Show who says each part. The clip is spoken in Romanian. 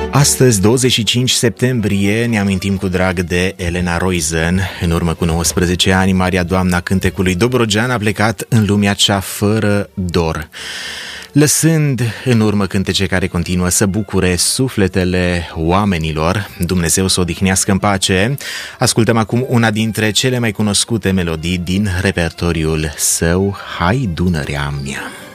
Speaker 1: Astăzi, 25 septembrie, ne amintim cu drag de Elena Roizen. În urmă cu 19 ani, Maria Doamna cântecului dobrogean a plecat în lumea cea fără dor, lăsând în urmă cântece care continuă să bucure sufletele oamenilor. Dumnezeu să o odihnească în pace. Ascultăm acum una dintre cele mai cunoscute melodii din repertoriul său, Hai Dunărea mea.